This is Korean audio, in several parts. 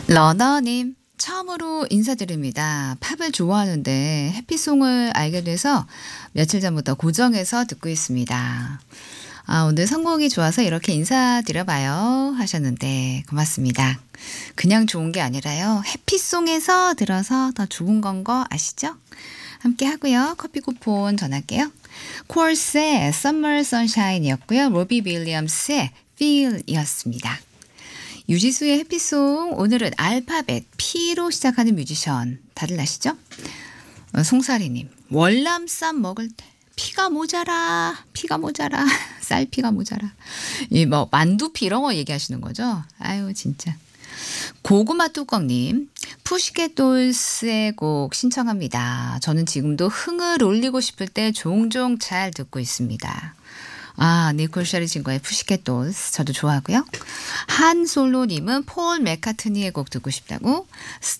러너님, 처음으로 인사드립니다. 팝을 좋아하는데 해피송을 알게 돼서 며칠 전부터 고정해서 듣고 있습니다. 오늘 선곡이 좋아서 이렇게 인사드려봐요 하셨는데 고맙습니다. 그냥 좋은 게 아니라요. 해피송에서 들어서 더 좋은 건 거 아시죠? 함께 하고요. 커피 쿠폰 전할게요. 콜스의 Summer Sunshine이었고요. 로비 윌리엄스의 Feel이었습니다. 유지수의 해피송, 오늘은 알파벳 P로 시작하는 뮤지션 다들 아시죠? 송사리님, 월남쌈 먹을 때 피가 모자라 쌀피가 모자라. 이 뭐 만두피 이런 거 얘기하시는 거죠? 아유 진짜. 고구마 뚜껑님, 푸시켓 돌스의 곡 신청합니다. 저는 지금도 흥을 올리고 싶을 때 종종 잘 듣고 있습니다. 니콜 샤리진과의 푸시켓 돌스 저도 좋아하고요. 한솔로님은 폴 맥카트니의 곡 듣고 싶다고.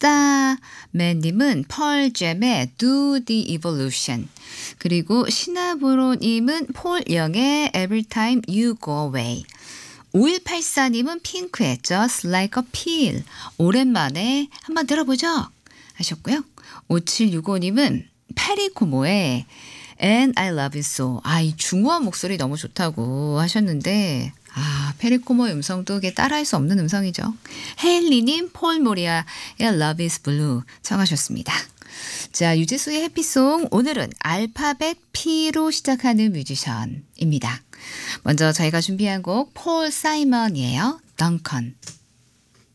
스타맨님은 펄 잼의 Do the Evolution. 그리고 시나브로님은 폴 영의 Every Time You Go Away. 5184님은 핑크의 Just Like a Pill. 오랜만에 한번 들어보죠 하셨고요. 5765님은 페리코모의 And I Love You So. 이 중후한 목소리 너무 좋다고 하셨는데 페리코모의 음성도 따라할 수 없는 음성이죠. 헤일리님 폴 모리아의 Love is Blue 청하셨습니다. 자, 유지수의 해피송, 오늘은 알파벳 P로 시작하는 뮤지션입니다. 먼저 저희가 준비한 곡 폴 사이먼이에요. 덩컨.